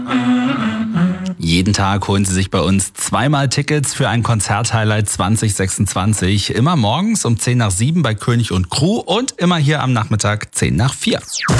Jeden Tag holen Sie sich bei uns zweimal Tickets für ein Konzerthighlight 2026. Immer morgens um 10 nach 7 bei König und Crew und immer hier am Nachmittag 10 nach 4.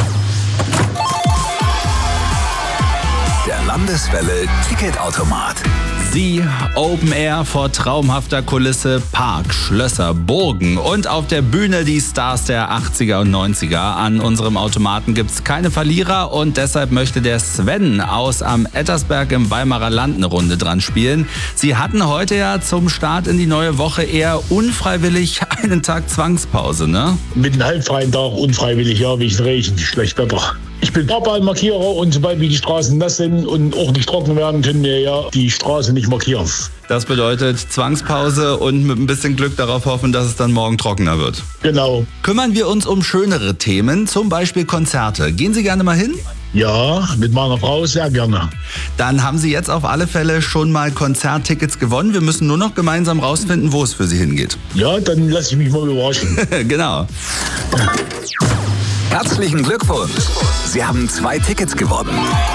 Der Landeswelle Ticketautomat. Sie, Open Air vor traumhafter Kulisse, Park, Schlösser, Burgen und auf der Bühne die Stars der 80er und 90er. An unserem Automaten gibt's keine Verlierer und deshalb möchte der Sven aus am Ettersberg im Weimarer Land eine Runde dran spielen. Sie hatten heute ja zum Start in die neue Woche eher unfreiwillig einen Tag Zwangspause, ne? Mit einem halbfreien Tag unfreiwillig, ja, wie es Regen, schlecht Wetter. Ich bin Fahrballmarkierer und sobald wie die Straßen nass sind und auch nicht trocken werden, können wir ja die Straße nicht markieren. Das bedeutet Zwangspause und mit ein bisschen Glück darauf hoffen, dass es dann morgen trockener wird. Genau. Kümmern wir uns um schönere Themen, zum Beispiel Konzerte. Gehen Sie gerne mal hin? Ja, mit meiner Frau sehr gerne. Dann haben Sie jetzt auf alle Fälle schon mal Konzerttickets gewonnen. Wir müssen nur noch gemeinsam rausfinden, wo es für Sie hingeht. Ja, dann lasse ich mich mal überraschen. Genau. Herzlichen Glückwunsch! Sie haben 2 Tickets gewonnen.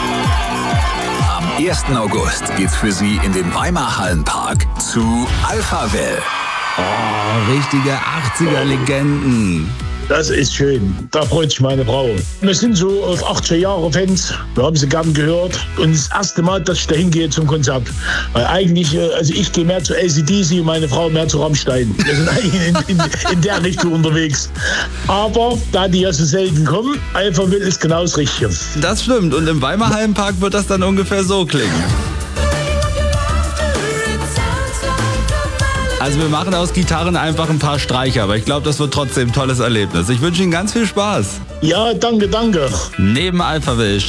Am 1. August geht's für Sie in den Weimar Hallenpark zu Alphaville. Oh, richtige 80er-Legenden. Das ist schön. Da freut sich meine Frau. Wir sind so auf 80er Jahre Fans. Wir haben sie gern gehört. Und das erste Mal, dass ich da hingehe zum Konzert. Weil eigentlich, also ich gehe mehr zu AC/DC und meine Frau mehr zu Rammstein. Wir sind eigentlich in der Richtung unterwegs. Aber da die ja so selten kommen, Alphaville ist genau das Richtige. Das stimmt. Und im Weimar Hallenpark wird das dann ungefähr so klingen. Also wir machen aus Gitarren einfach ein paar Streicher, aber ich glaube, das wird trotzdem ein tolles Erlebnis. Ich wünsche Ihnen ganz viel Spaß. Ja, danke, danke. Neben Alphaville